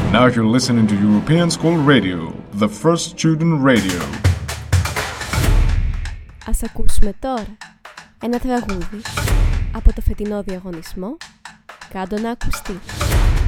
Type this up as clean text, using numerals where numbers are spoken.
Now you're listening to European School Radio, the first student radio. Ας ακούσουμε τώρα ένα τραγούδι από το φετινό διαγωνισμό «Κάντο να ακουστεί».